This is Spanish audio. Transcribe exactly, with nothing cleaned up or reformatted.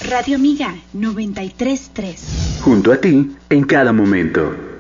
Radio Amiga noventa y tres punto tres. Junto a ti en cada momento.